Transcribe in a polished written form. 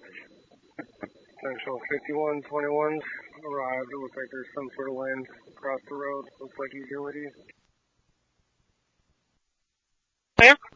Potential 5121's arrived. It looks like there's some sort of lines across the road. Looks like utilities. Clear.